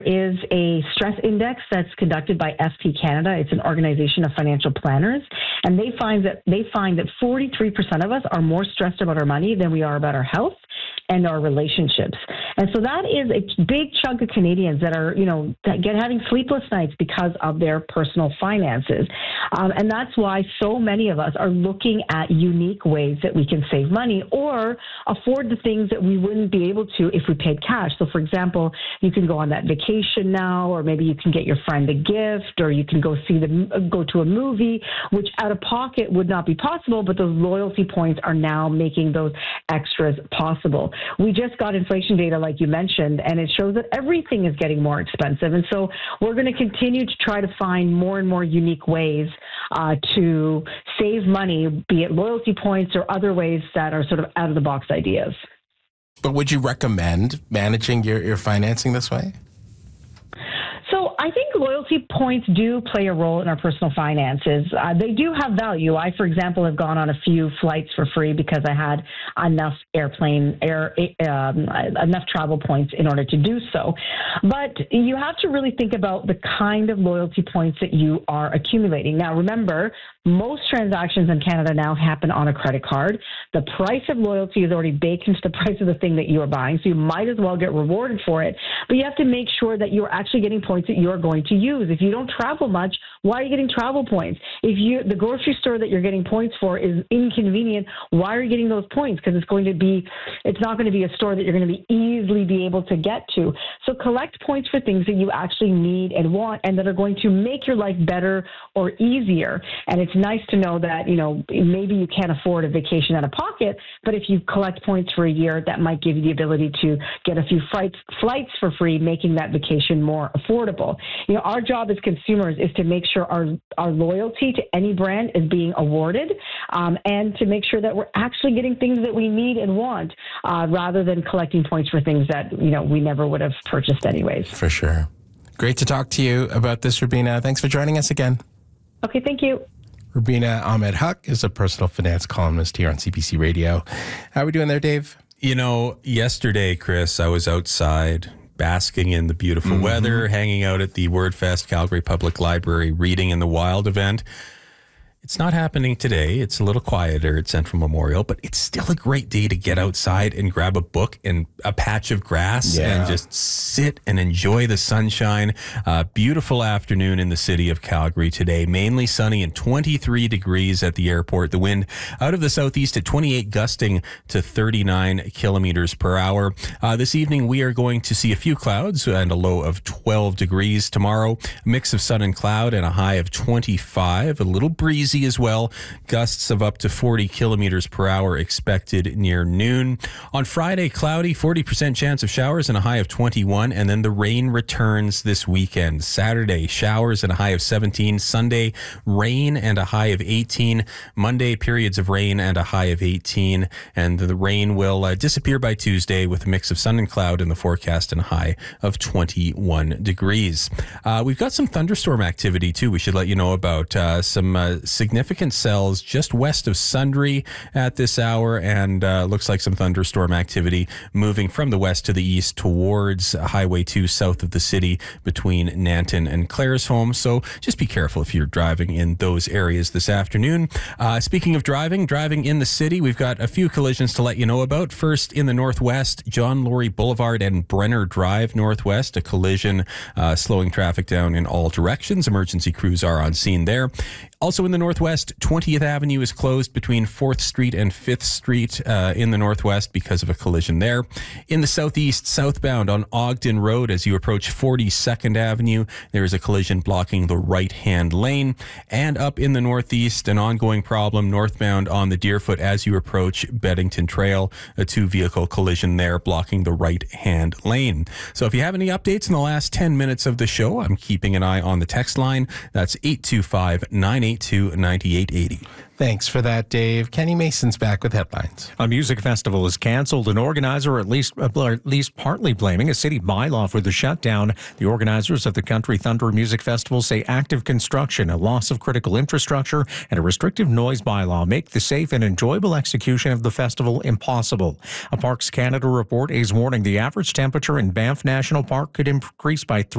is a stress index that's conducted by FT Canada. It's an organization of financial planners, and they find that 43% of us are more stressed about our money than we are about our health and our relationships. And so that is a big chunk of Canadians that are, having sleepless nights because of their personal finances. And that's why so many of us are looking at unique ways that we can save money or afford the things that we wouldn't be able to if we paid cash. So, for example, you can go on that vacation now, or maybe you can get your friend a gift, or you can go to a movie, which out of pocket would not be possible, but those loyalty points are now making those extras possible. We just got inflation data, like you mentioned, and it shows that everything is getting more expensive. And so we're going to continue to try to find more and more unique ways to save money, be it loyalty points or other ways that are sort of out-of-the-box ideas. But would you recommend managing your financing this way? So I think loyalty points do play a role in our personal finances. They do have value. I, for example, have gone on a few flights for free because I had enough enough travel points in order to do so. But you have to really think about the kind of loyalty points that you are accumulating. Now, remember, most transactions in Canada now happen on a credit card. The price of loyalty is already baked into the price of the thing that you are buying, so you might as well get rewarded for it. But you have to make sure that you're actually getting points that you're going to use. If you don't travel much, why are you getting travel points? If the grocery store that you're getting points for is inconvenient, why are you getting those points? Because it's not going to be a store that you're going to easily be able to get to. So collect points for things that you actually need and want and that are going to make your life better or easier. And it's nice to know that, maybe you can't afford a vacation out of pocket, but if you collect points for a year, that might give you the ability to get a few flights for free, making that vacation more affordable. Our job as consumers is to make sure our loyalty to any brand is being awarded, and to make sure that we're actually getting things that we need and want, rather than collecting points for things that, we never would have purchased anyways. For sure. Great to talk to you about this, Rubina. Thanks for joining us again. Okay, thank you. Rubina Ahmed Huq is a personal finance columnist here on CBC Radio. How are we doing there, Dave? Yesterday, Chris, I was outside basking in the beautiful weather, hanging out at the WordFest Calgary Public Library Reading in the Wild event. It's not happening today. It's a little quieter at Central Memorial, but it's still a great day to get outside and grab a book and a patch of grass and just sit and enjoy the sunshine. Beautiful afternoon in the city of Calgary today. Mainly sunny and 23 degrees at the airport. The wind out of the southeast at 28, gusting to 39 kilometers per hour. This evening, we are going to see a few clouds and a low of 12 degrees. Tomorrow, a mix of sun and cloud and a high of 25. A little breezy as well. Gusts of up to 40 kilometers per hour expected near noon. On Friday, cloudy, 40% chance of showers and a high of 21. And then the rain returns this weekend. Saturday, showers and a high of 17. Sunday, rain and a high of 18. Monday, periods of rain and a high of 18. And the rain will disappear by Tuesday with a mix of sun and cloud in the forecast and a high of 21 degrees. We've got some thunderstorm activity too. We should let you know about some significant cells just west of Sundre at this hour, and looks like some thunderstorm activity moving from the west to the east towards Highway 2 south of the city between Nanton and Claresholm. So just be careful if you're driving in those areas this afternoon. Speaking of driving in the city, we've got a few collisions to let you know about. First, in the northwest, John Laurie Boulevard and Brenner Drive northwest, a collision slowing traffic down in all directions. Emergency crews are on scene there. Also in the northwest, 20th Avenue is closed between 4th Street and 5th Street in the northwest because of a collision there. In the southeast, southbound on Ogden Road, as you approach 42nd Avenue, there is a collision blocking the right-hand lane. And up in the northeast, an ongoing problem northbound on the Deerfoot as you approach Beddington Trail, a two-vehicle collision there blocking the right-hand lane. So if you have any updates in the last 10 minutes of the show, I'm keeping an eye on the text line. That's 825-982-9880. Thanks for that, Dave. Kenny Mason's back with headlines. A music festival is canceled. An organizer, at least partly blaming a city bylaw for the shutdown. The organizers of the Country Thunder Music Festival say active construction, a loss of critical infrastructure, and a restrictive noise bylaw make the safe and enjoyable execution of the festival impossible. A Parks Canada report is warning the average temperature in Banff National Park could increase by